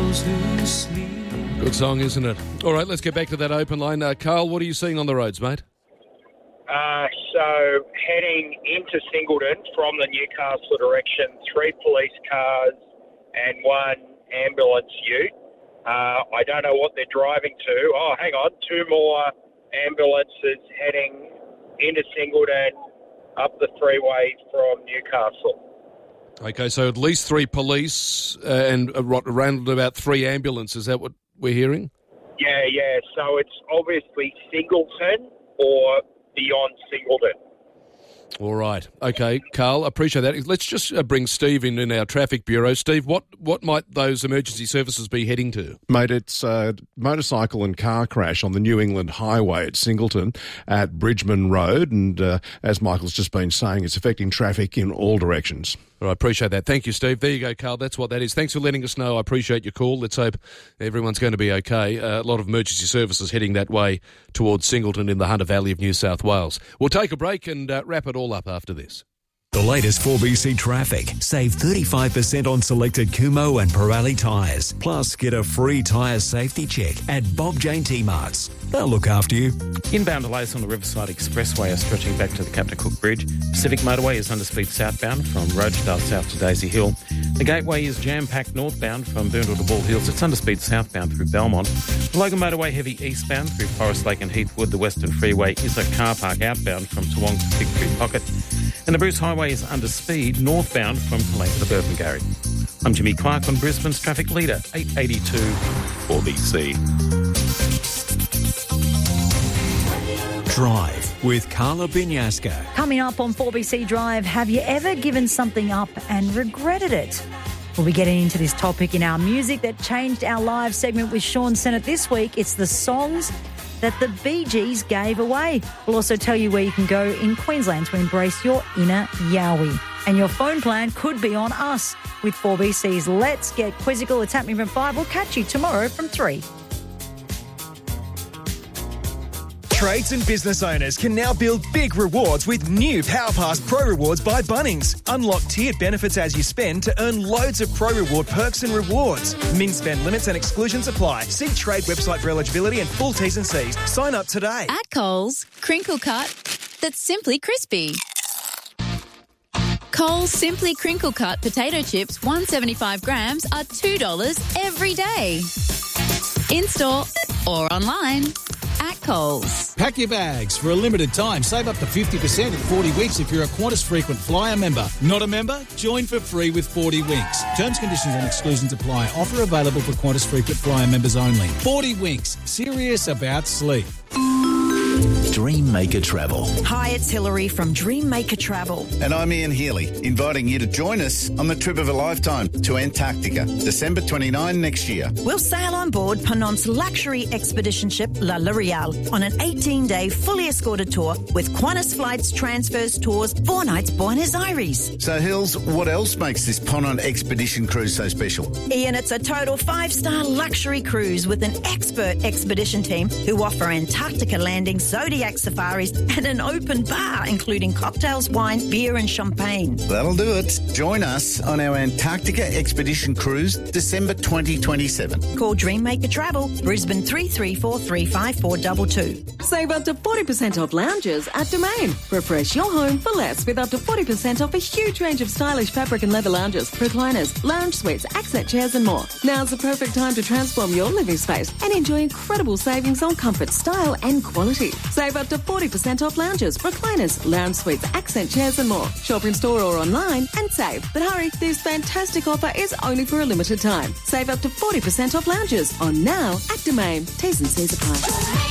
those who sleep. Good song, isn't it? All right, let's get back to that open line. Carl, what are you seeing on the roads, mate? So heading into Singleton from the Newcastle direction, 3 police cars and 1 ambulance ute. I don't know what they're driving to. Oh, hang on, 2 more ambulances heading into Singleton up the freeway from Newcastle. Okay, so at least 3 police and around about 3 ambulances. Is that what we're hearing? Yeah. So it's obviously Singleton or beyond Singleton. All right. Okay, Carl, appreciate that. Let's just bring Steve in our traffic bureau. Steve, what might those emergency services be heading to? Mate, it's a motorcycle and car crash on the New England Highway at Singleton at Bridgman Road. And as Michael's just been saying, it's affecting traffic in all directions. All right, appreciate that. Thank you, Steve. There you go, Carl. That's what that is. Thanks for letting us know. I appreciate your call. Let's hope everyone's going to be okay. A lot of emergency services heading that way towards Singleton in the Hunter Valley of New South Wales. We'll take a break and wrap it all up after this. The latest 4BC traffic. Save 35% on selected Kumho and Pirelli tyres. Plus, get a free tyre safety check at Bob Jane T-Marts. They'll look after you. Inbound delays on the Riverside Expressway are stretching back to the Captain Cook Bridge. Pacific Motorway is under speed southbound from Rochedale south to Daisy Hill. The Gateway is jam-packed northbound from Boondall to Ball Hills. It's under speed southbound through Belmont. The Logan Motorway heavy eastbound through Forest Lake and Heathwood. The Western Freeway is a car park outbound from Toowong to Victory Pocket. And the Bruce Highway is under speed northbound from Colaine to Burpengary. I'm Jimmy Clark on Brisbane's traffic leader, 882 4BC. Drive with Carla Binyasca. Coming up on 4BC Drive, have you ever given something up and regretted it? We'll be getting into this topic in our Music That Changed Our Lives segment with Sean Sennett this week. It's the songs that the Bee Gees gave away. We'll also tell you where you can go in Queensland to embrace your inner Yowie. And your phone plan could be on us with 4BC's Let's Get Quizzical. It's happening from 5. We'll catch you tomorrow from 3. Trades and business owners can now build big rewards with new PowerPass Pro Rewards by Bunnings. Unlock tiered benefits as you spend to earn loads of Pro Reward perks and rewards. Min spend limits and exclusions apply. See Trade website for eligibility and full T's and C's. Sign up today. At Coles, crinkle cut that's simply crispy. Coles Simply Crinkle Cut potato chips, 175 grams, are $2 every day. In-store or online. At Coles. Pack your bags for a limited time. Save up to 50% at 40 Winks if you're a Qantas Frequent Flyer member. Not a member? Join for free with 40 Winks. Terms, conditions and exclusions apply. Offer available for Qantas Frequent Flyer members only. 40 Winks. Serious about sleep. Dream Maker Travel. Hi, it's Hilary from Dream Maker Travel. And I'm Ian Healy, inviting you to join us on the trip of a lifetime to Antarctica, December 29 next year. We'll sail on board Ponant's luxury expedition ship La L'Oreal on an 18-day fully escorted tour with Qantas Flights, Transfers, Tours, 4 nights Buenos Aires. So, Hills, what else makes this Ponant expedition cruise so special? Ian, it's a total 5-star luxury cruise with an expert expedition team who offer Antarctica landings, Zodiac safaris and an open bar including cocktails, wine, beer and champagne. That'll do it. Join us on our Antarctica expedition cruise December 2027. Call Dream Maker Travel, Brisbane 33435422. Save up to 40% off lounges at Domain. Refresh your home for less with up to 40% off a huge range of stylish fabric and leather lounges, recliners, lounge suites, accent chairs and more. Now's the perfect time to transform your living space and enjoy incredible savings on comfort, style and quality. Save up to 40% off lounges, recliners, lounge suites, accent chairs and more. Shop in store or online and save. But hurry, this fantastic offer is only for a limited time. Save up to 40% off lounges on now at Domain. T's and C's apply.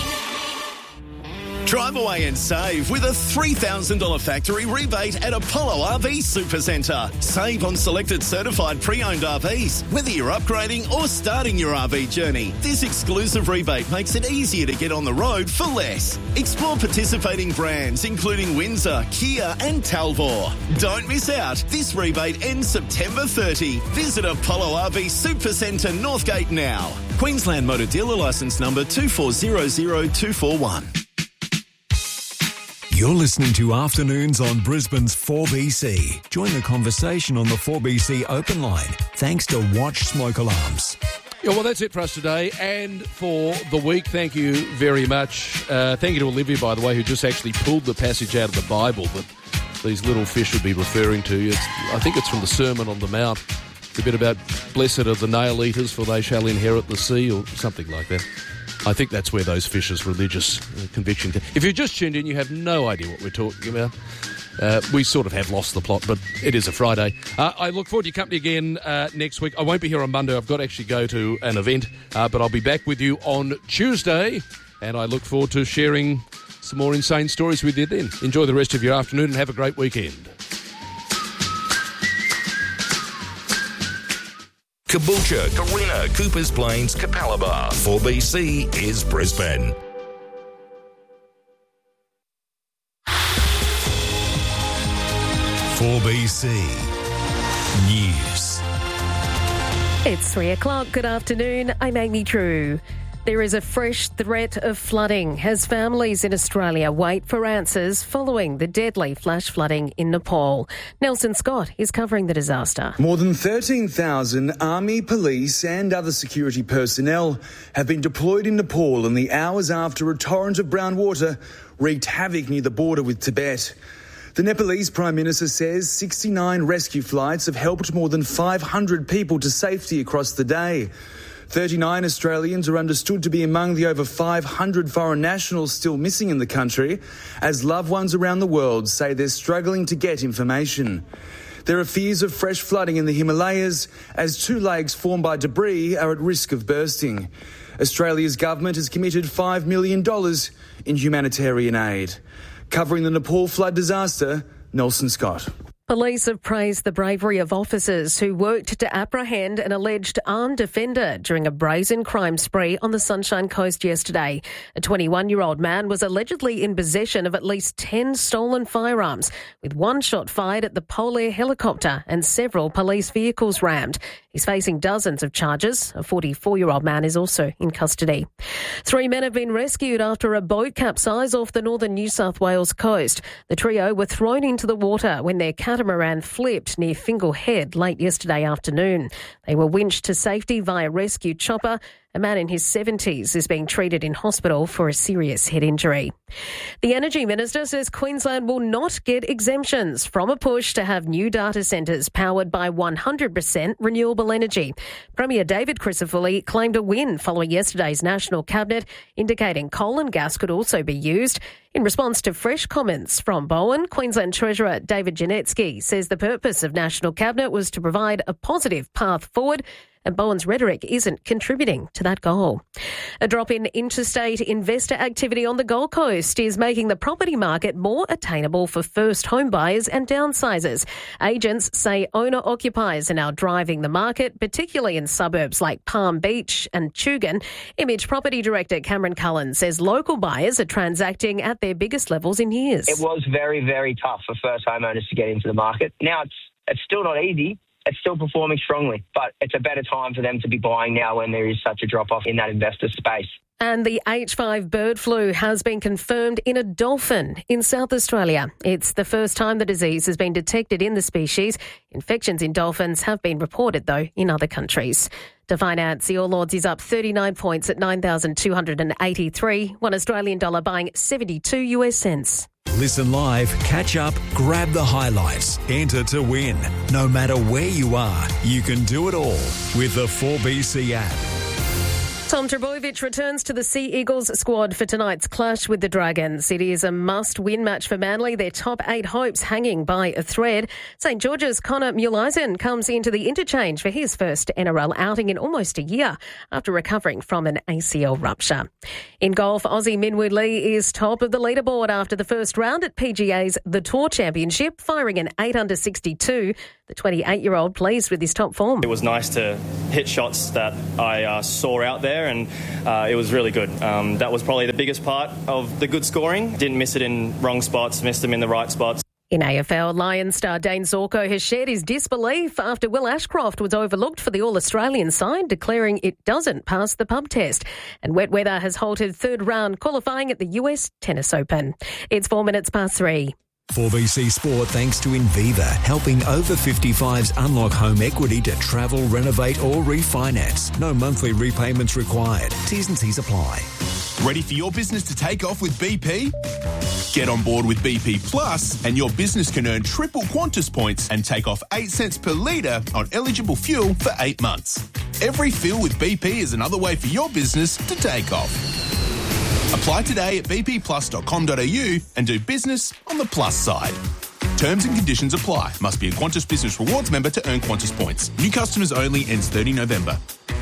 Drive away and save with a $3,000 factory rebate at Apollo RV Supercentre. Save on selected certified pre-owned RVs, whether you're upgrading or starting your RV journey. This exclusive rebate makes it easier to get on the road for less. Explore participating brands including Windsor, Kia and Talvor. Don't miss out. This rebate ends September 30. Visit Apollo RV Supercentre Northgate now. Queensland Motor Dealer Licence number 2400241. You're listening to Afternoons on Brisbane's 4BC. Join the conversation on the 4BC open line thanks to Watch Smoke Alarms. Yeah, well, that's it for us today and for the week. Thank you very much. Thank you to Olivia, by the way, who just actually pulled the passage out of the Bible that these little fish would be referring to. I think it's from the Sermon on the Mount. It's a bit about blessed are the nail eaters, for they shall inherit the sea, or something like that. I think that's where those fishers' religious conviction came. If you're just tuned in, you have no idea what we're talking about. We sort of have lost the plot, but it is a Friday. I look forward to your company again next week. I won't be here on Monday. I've got to actually go to an event, but I'll be back with you on Tuesday, and I look forward to sharing some more insane stories with you then. Enjoy the rest of your afternoon and have a great weekend. Caboolture, Carina, Coopers Plains, Capalaba. 4BC is Brisbane. .4BC News. It's 3 o'clock. Good afternoon. I'm Amy True. There is a fresh threat of flooding as families in Australia wait for answers following the deadly flash flooding in Nepal. Nelson Scott is covering the disaster. More than 13,000 army, police and other security personnel have been deployed in Nepal in the hours after a torrent of brown water wreaked havoc near the border with Tibet. The Nepalese Prime Minister says 69 rescue flights have helped more than 500 people to safety across the day. 39 Australians are understood to be among the over 500 foreign nationals still missing in the country, as loved ones around the world say they're struggling to get information. There are fears of fresh flooding in the Himalayas, as two lakes formed by debris are at risk of bursting. Australia's government has committed $5 million in humanitarian aid. Covering the Nepal flood disaster, Nelson Scott. Police have praised the bravery of officers who worked to apprehend an alleged armed offender during a brazen crime spree on the Sunshine Coast yesterday. A 21-year-old man was allegedly in possession of at least 10 stolen firearms, with one shot fired at the Polair helicopter and several police vehicles rammed. He's facing dozens of charges. A 44-year-old man is also in custody. 3 men have been rescued after a boat capsized off the northern New South Wales coast. The trio were thrown into the water when their catamaran flipped near Fingal Head late yesterday afternoon. They were winched to safety via rescue chopper. A man in his 70s is being treated in hospital for a serious head injury. The Energy Minister says Queensland will not get exemptions from a push to have new data centres powered by 100% renewable energy. Premier David Crisafulli claimed a win following yesterday's National Cabinet, indicating coal and gas could also be used. In response to fresh comments from Bowen, Queensland Treasurer David Janetsky says the purpose of National Cabinet was to provide a positive path forward, and Bowen's rhetoric isn't contributing to that goal. A drop in interstate investor activity on the Gold Coast is making the property market more attainable for first home buyers and downsizers. Agents say owner-occupiers are now driving the market, particularly in suburbs like Palm Beach and Tugun. Image Property Director Cameron Cullen says local buyers are transacting at their biggest levels in years. It was very, very tough for first homeowners to get into the market. Now it's still not easy. It's still performing strongly, but it's a better time for them to be buying now when there is such a drop-off in that investor space. And the H5 bird flu has been confirmed in a dolphin in South Australia. It's the first time the disease has been detected in the species. Infections in dolphins have been reported, though, in other countries. To finance, the All Ords is up 39 points at 9,283, $1 Australian dollar buying 72 US cents. Listen live, catch up, grab the highlights, enter to win. No matter where you are, you can do it all with the 4BC app. Tom Trbojevic returns to the Sea Eagles squad for tonight's clash with the Dragons. It is a must-win match for Manly, their top 8 hopes hanging by a thread. St George's Connor Muleisen comes into the interchange for his first NRL outing in almost a year after recovering from an ACL rupture. In golf, Aussie Minwoo Lee is top of the leaderboard after the first round at PGA's The Tour Championship, firing an 8 under 62. The 28-year-old pleased with his top form. It was nice to hit shots that I saw out there, and it was really good. That was probably the biggest part of the good scoring. Didn't miss it in wrong spots, missed them in the right spots. In AFL, Lions star Dane Zorko has shared his disbelief after Will Ashcroft was overlooked for the All-Australian side, declaring it doesn't pass the pub test. And wet weather has halted third round qualifying at the US Tennis Open. It's 4 minutes past 3. 4BC Sport thanks to Inviva, helping over 55s unlock home equity to travel, renovate or refinance. No monthly repayments required. T's and C's apply. Ready for your business to take off with BP? Get on board with BP Plus and your business can earn triple Qantas points and take off 8 cents per litre on eligible fuel for 8 months. Every fill with BP is another way for your business to take off. Apply today at bpplus.com.au and do business on the plus side. Terms and conditions apply. Must be a Qantas Business Rewards member to earn Qantas points. New customers only. Ends 30 November.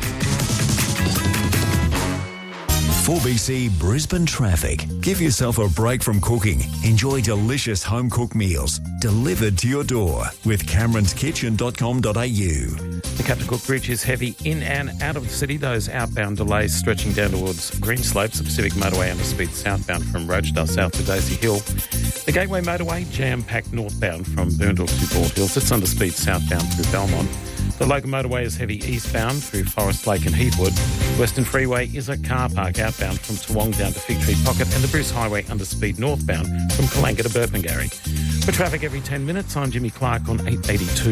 4BC Brisbane traffic. Give yourself a break from cooking. Enjoy delicious home-cooked meals delivered to your door with cameronskitchen.com.au. The Captain Cook Bridge is heavy in and out of the city. Those outbound delays stretching down towards Green Slopes, the Pacific Motorway under speed southbound from Rochedale south to Daisy Hill. The Gateway Motorway jam-packed northbound from Boondall to Bald Hills. It's under speed southbound through Belmont. The Logan Motorway is heavy eastbound through Forest Lake and Heathwood. Western Freeway is a car park outbound from Toowong down to Fig Tree Pocket, and the Bruce Highway under speed northbound from Kalanga to Burpengary. For traffic every 10 minutes, I'm Jimmy Clark on 882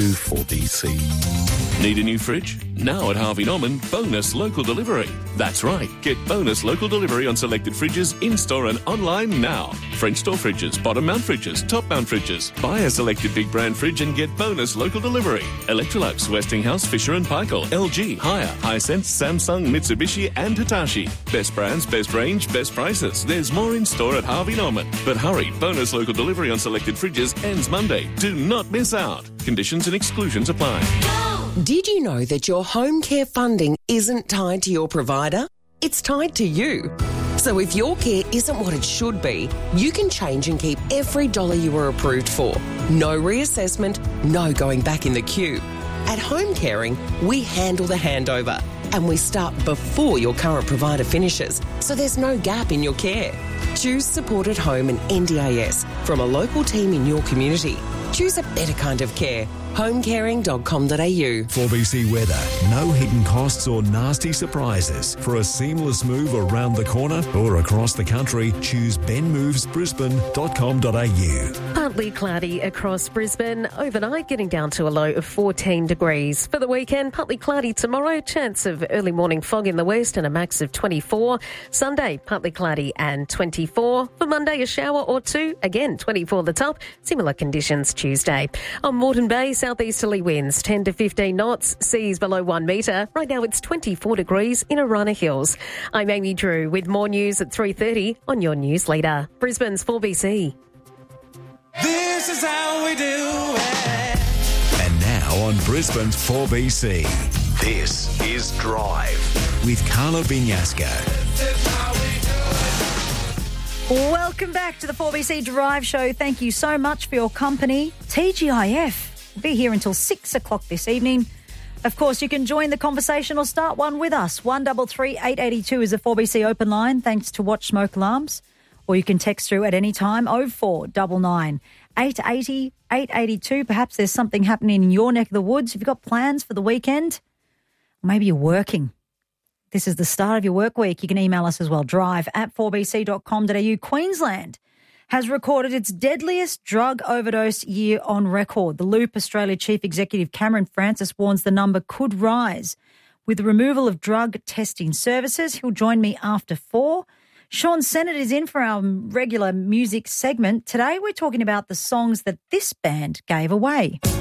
4BC. Need a new fridge? Now at Harvey Norman, bonus local delivery. That's right, get bonus local delivery on selected fridges in-store and online now. French door fridges, bottom mount fridges, top mount fridges. Buy a selected big brand fridge and get bonus local delivery. Electrolux, Westinghouse, Fisher & Paykel, LG, Haier, Hisense, Samsung, Mitsubishi and Hitachi. Best brands, best range, best prices. There's more in-store at Harvey Norman. But hurry, bonus local delivery on selected fridges ends Monday. Do not miss out. Conditions and exclusions apply. Did you know that your home care funding isn't tied to your provider? It's tied to you. So if your care isn't what it should be, you can change and keep every dollar you were approved for. No reassessment, no going back in the queue. At Home Caring, we handle the handover and we start before your current provider finishes, so there's no gap in your care. Choose Support at Home and NDIS from a local team in your community. Choose a better kind of care. Homecaring.com.au. 4BC weather. No hidden costs or nasty surprises. For a seamless move around the corner or across the country, choose benmovesbrisbane.com.au. Partly cloudy across Brisbane. Overnight, getting down to a low of 14 degrees. For the weekend, partly cloudy tomorrow. Chance of early morning fog in the west and a max of 24. Sunday, partly cloudy and 24. For Monday, a shower or two. Again, 24 the top. Similar conditions Tuesday. On Moreton Bay, southeasterly winds 10 to 15 knots, seas below 1 metre. Right now it's 24 degrees in Arana Hills. I'm Amy Drew with more news at 3:30 on your news leader. Brisbane's 4BC. This is how we do it. And now on Brisbane's 4BC, this is Drive with Carla Binyasco. Welcome back to the 4BC Drive Show. Thank you so much for your company. TGIF will be here until 6 o'clock this evening. Of course, you can join the conversation or start one with us. 133 882 is a 4BC open line, thanks to Watch Smoke Alarms. Or you can text through at any time, 0499 880 882. Perhaps there's something happening in your neck of the woods. Have you got plans for the weekend? Maybe you're working. This is the start of your work week. You can email us as well, drive@4bc.com.au. Queensland has recorded its deadliest drug overdose year on record. The Loop Australia Chief Executive Cameron Francis warns the number could rise with the removal of drug testing services. He'll join me after 4. Sean Sennett is in for our regular music segment. Today we're talking about the songs that this band gave away.